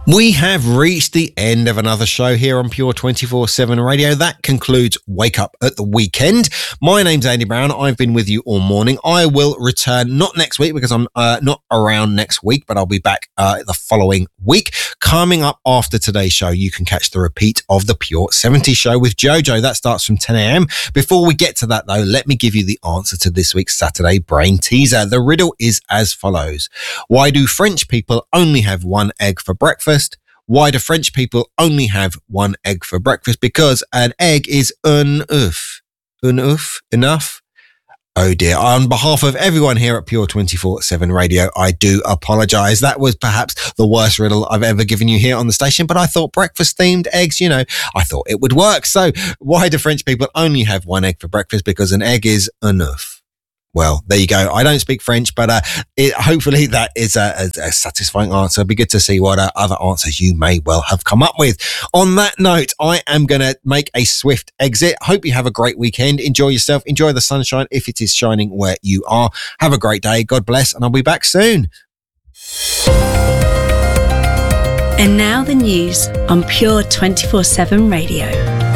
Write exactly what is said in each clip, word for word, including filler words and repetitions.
We have reached the end of another show here on Pure twenty-four seven Radio. That concludes Wake Up at the Weekend. My name's Andy Brown. I've been with you all morning. I will return not next week because I'm uh, not around next week, but I'll be back uh, the following week. Coming up after today's show, you can catch the repeat of the Pure seventies show with Jojo. That starts from ten a.m. Before we get to that, though, let me give you the answer to this week's Saturday Brain Teaser. The riddle is as follows. Why do French people only have one egg for breakfast? Why do French people only have one egg for breakfast? Because an egg is un oeuf. Un oeuf? Enough? Oh dear. On behalf of everyone here at Pure twenty-four seven Radio, I do apologise. That was perhaps the worst riddle I've ever given you here on the station, but I thought breakfast-themed eggs, you know, I thought it would work. So why do French people only have one egg for breakfast? Because an egg is un oeuf. Well, there you go. I don't speak French, but uh, it, hopefully that is a, a, a satisfying answer. It'd be good to see what uh, other answers you may well have come up with. On that note, I am going to make a swift exit. Hope you have a great weekend. Enjoy yourself. Enjoy the sunshine if it is shining where you are. Have a great day. God bless, and I'll be back soon. And now the news on Pure twenty-four seven Radio.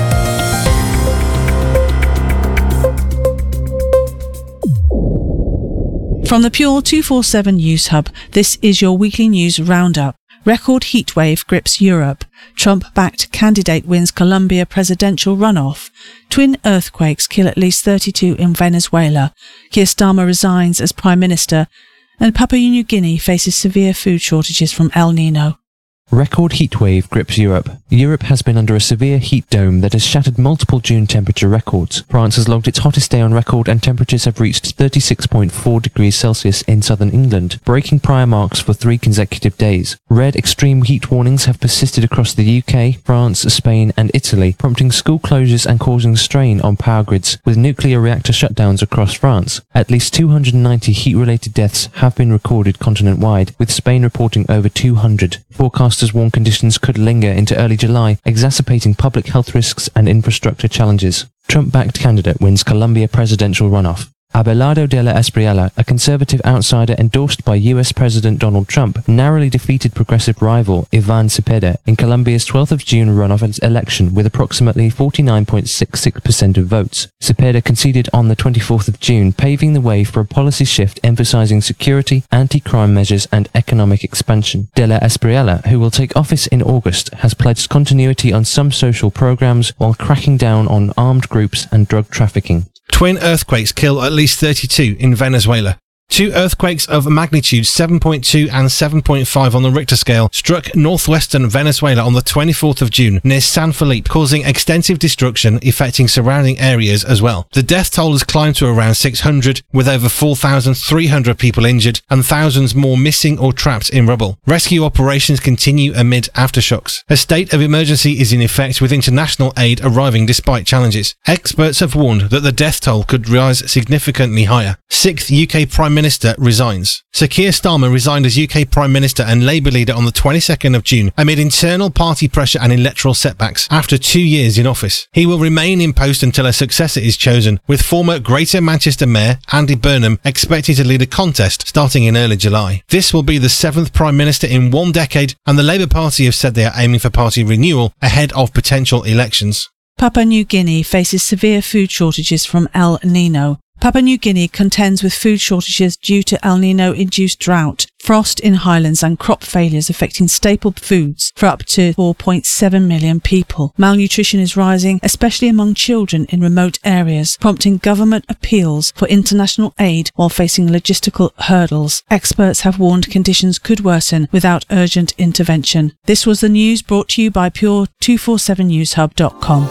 From the Pure two forty-seven News Hub, this is your weekly news roundup. Record heatwave grips Europe. Trump-backed candidate wins Colombia presidential runoff. Twin earthquakes kill at least thirty-two in Venezuela. Keir Starmer resigns as Prime Minister. And Papua New Guinea faces severe food shortages from El Nino. Record heatwave grips Europe. Europe has been under a severe heat dome that has shattered multiple June temperature records. France has logged its hottest day on record and temperatures have reached thirty-six point four degrees Celsius in southern England, breaking prior marks for three consecutive days. Red extreme heat warnings have persisted across the U K, France, Spain and Italy, prompting school closures and causing strain on power grids, with nuclear reactor shutdowns across France. At least two hundred ninety heat-related deaths have been recorded continent-wide, with Spain reporting over two hundred. Forecast warn conditions could linger into early July, exacerbating public health risks and infrastructure challenges. Trump-backed candidate wins Colombia presidential runoff. Abelardo de la Espriella, a conservative outsider endorsed by U S President Donald Trump, narrowly defeated progressive rival Ivan Cepeda in Colombia's twelfth of June runoff election with approximately forty-nine point six six percent of votes. Cepeda conceded on the twenty-fourth of June, paving the way for a policy shift emphasizing security, anti-crime measures and economic expansion. De la Espriella, who will take office in August, has pledged continuity on some social programs while cracking down on armed groups and drug trafficking. Twin earthquakes kill at least thirty-two in Venezuela. Two earthquakes of magnitude seven point two and seven point five on the Richter scale struck northwestern Venezuela on the twenty-fourth of June near San Felipe, causing extensive destruction affecting surrounding areas as well. The death toll has climbed to around six hundred, with over four thousand three hundred people injured and thousands more missing or trapped in rubble. Rescue operations continue amid aftershocks. A state of emergency is in effect, with international aid arriving despite challenges. Experts have warned that the death toll could rise significantly higher. Sixth U K Prime Minister resigns. Sir Keir Starmer resigned as U K Prime Minister and Labour leader on the twenty-second of June amid internal party pressure and electoral setbacks after two years in office. He will remain in post until a successor is chosen, with former Greater Manchester Mayor Andy Burnham expected to lead a contest starting in early July. This will be the seventh Prime Minister in one decade, and the Labour Party have said they are aiming for party renewal ahead of potential elections. Papua New Guinea faces severe food shortages from El Nino. Papua New Guinea contends with food shortages due to El Nino-induced drought, frost in highlands and crop failures affecting staple foods for up to four point seven million people. Malnutrition is rising, especially among children in remote areas, prompting government appeals for international aid while facing logistical hurdles. Experts have warned conditions could worsen without urgent intervention. This was the news brought to you by Pure two forty-seven news hub dot com.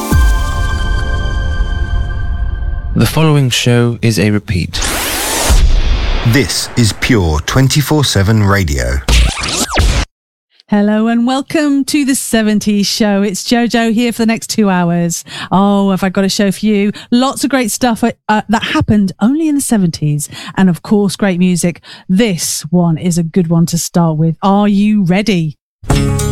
The following show is a repeat. This is Pure twenty-four seven Radio. Hello and welcome to the seventies show. It's Jojo here for the next two hours. Oh, have I got a show for you? Lots of great stuff uh, that happened only in the seventies. And of course, great music. This one is a good one to start with. Are you ready?